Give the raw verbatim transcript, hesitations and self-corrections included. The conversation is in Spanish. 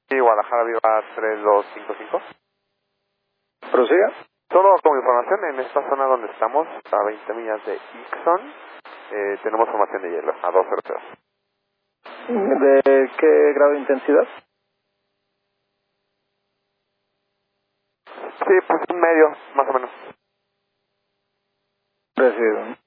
Sí, Guadalajara Viva tres dos cinco cinco. Prosiga. Solo como información, en esta zona donde estamos, a veinte millas de Ixon, eh, tenemos formación de hielo, a dos cero. ¿De qué grado de intensidad? Sí, pues un medio, más o menos. Recibido.